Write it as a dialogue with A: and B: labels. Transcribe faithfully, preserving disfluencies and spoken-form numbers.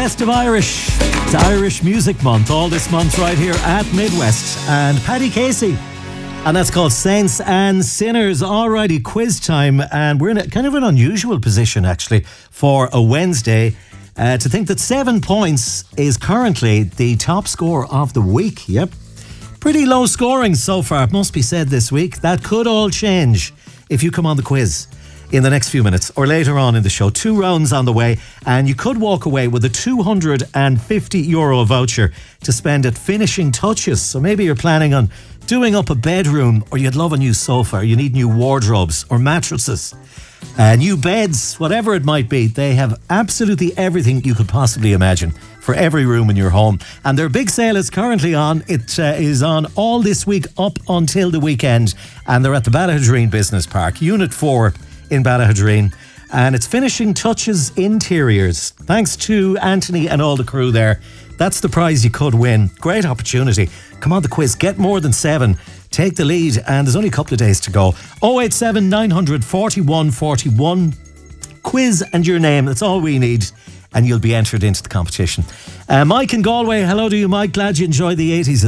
A: Best of Irish. It's Irish Music Month, all this month right here at Midwest. And Paddy Casey. And that's called Saints and Sinners. Alrighty, quiz time. And we're in a, kind of an unusual position, actually, for a Wednesday. Uh, to think that seven points is currently the top score of the week. Yep. Pretty low scoring so far, it must be said this week. That could all change if you come on the quiz in the next few minutes or later on in the show. Two rounds on the way, and you could walk away with a two hundred fifty euro voucher to spend at Finishing Touches. So maybe you're planning on doing up a bedroom, or you'd love a new sofa, or you need new wardrobes or mattresses, uh, new beds, whatever it might be. They have absolutely everything you could possibly imagine for every room in your home. And their big sale is currently on. It uh, is on all this week up until the weekend. And they're at the Ballahadreen Business Park, Unit four in Ballahadreen. And it's Finishing Touches Interiors. Thanks to Anthony and all the crew there. That's the prize you could win. Great opportunity. Come on the quiz. Get more than seven. Take the lead. And there's only a couple of days to go. oh eight seven, nine hundred, forty-one, forty-one. Quiz and your name. That's all we need. And you'll be entered into the competition. Uh, Mike in Galway. Hello to you, Mike. Glad you enjoyed the eighties.